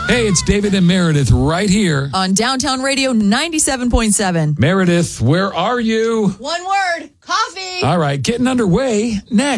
Hey, it's David and Meredith right here on Downtown Radio 97.7. Meredith, where are you? One word, coffee. All right, getting underway next.